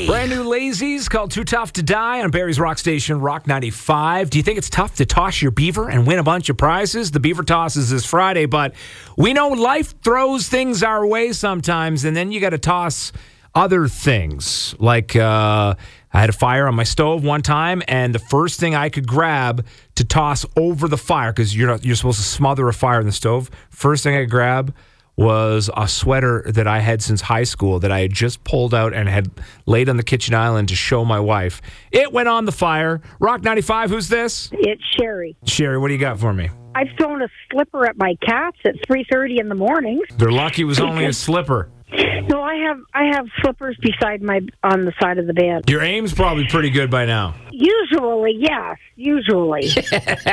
Brand new Lazies called Too Tough to Die on Barrie's Rock Station, Rock 95. Do you think it's tough to toss your beaver and win a bunch of prizes? The beaver toss is this Friday, but we know life throws things our way sometimes, and then you got to toss other things. Like I had a fire on my stove one time, and the first thing I could grab to toss over the fire, because you're supposed to smother a fire in the stove, first thing I grab was a sweater that I had since high school that I had just pulled out and had laid on the kitchen island to show my wife. It went on the fire. Rock 95, who's this? It's Sherry. Sherry, what do you got for me? I've thrown a slipper at my cats at 3:30 in the morning. They're lucky it was only a slipper. No, I have slippers on the side of the bed. Your aim's probably pretty good by now. Usually, yes. Usually. It's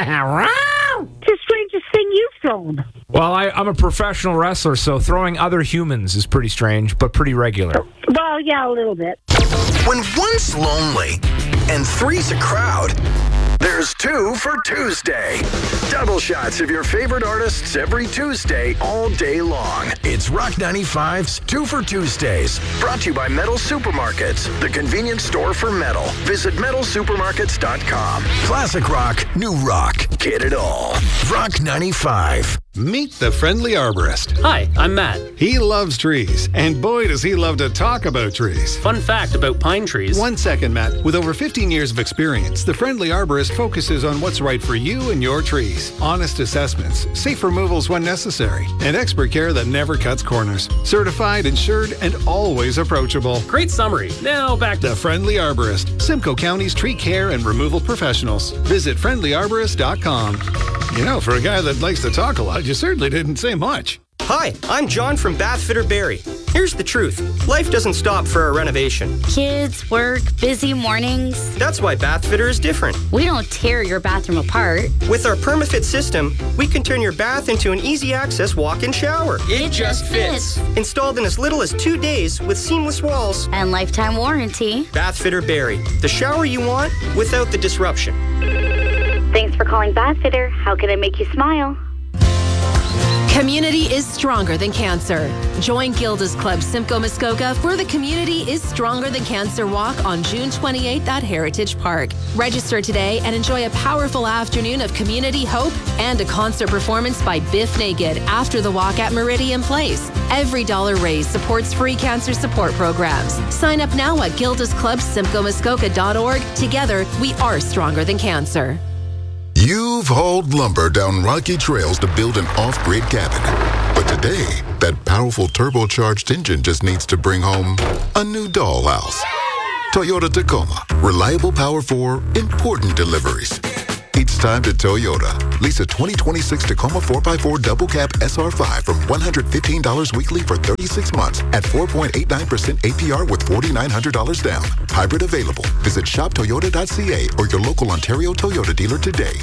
the strangest thing you've thrown. Well, I'm a professional wrestler, so throwing other humans is pretty strange, but pretty regular. Well, yeah, a little bit. When one's lonely and three's a crowd, there's two for Tuesday. Double shots of your favorite artists every Tuesday, all day long. It's Rock 95's Two for Tuesdays. Brought to you by Metal Supermarkets, the convenience store for metal. Visit metalsupermarkets.com. Classic rock, new rock. Get it all. Rock 95. Meet the Friendly Arborist. Hi, I'm Matt. He loves trees, and boy does he love to talk about trees. Fun fact about pine trees. 1 second, Matt. With over 15 years of experience, the Friendly Arborist focuses on what's right for you and your trees. Honest assessments, safe removals when necessary, and expert care that never cuts corners. Certified, insured, and always approachable. Great summary. Now back to The Friendly Arborist, Simcoe County's tree care and removal professionals. Visit friendlyarborist.com. You know, for a guy that likes to talk a lot, you certainly didn't say much. Hi, I'm John from Bathfitter Barrie. Here's the truth. Life doesn't stop for a renovation. Kids, work, busy mornings. That's why Bathfitter is different. We don't tear your bathroom apart. With our PermaFit system, we can turn your bath into an easy-access walk-in shower. It just fits. Installed in as little as 2 days with seamless walls. And lifetime warranty. Bathfitter Barrie. The shower you want without the disruption. Thanks for calling Bathfitter. How can I make you smile? Community is stronger than cancer. Join Gilda's Club Simcoe Muskoka for the Community is Stronger Than Cancer Walk on June 28th at Heritage Park. Register today and enjoy a powerful afternoon of community hope and a concert performance by Biff Naked after the walk at Meridian Place. Every dollar raised supports free cancer support programs. Sign up now at gildasclubsimcoemuskoka.org. Together, we are stronger than cancer. You've hauled lumber down rocky trails to build an off-grid cabin. But today, that powerful turbocharged engine just needs to bring home a new dollhouse. Toyota Tacoma. Reliable power for important deliveries. It's time to Toyota. Lease a 2026 Tacoma 4x4 double cab SR5 from $115 weekly for 36 months at 4.89% APR with $4,900 down. Hybrid available. Visit shoptoyota.ca or your local Ontario Toyota dealer today.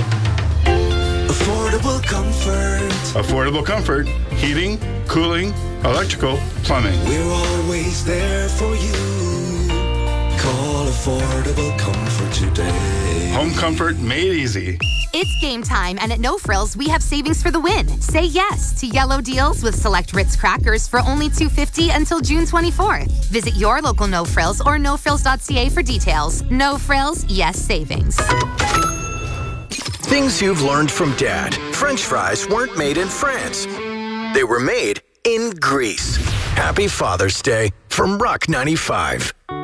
Affordable comfort. Affordable comfort. Heating, cooling, electrical, plumbing. We're always there for you. Call Affordable Comfort today. Home comfort made easy. It's game time, and at No Frills, we have savings for the win. Say yes to yellow deals with select Ritz crackers for only $2.50 until June 24th. Visit your local No Frills or nofrills.ca for details. No Frills, yes savings. Things you've learned from Dad. French fries weren't made in France. They were made in Greece. Happy Father's Day from Rock 95.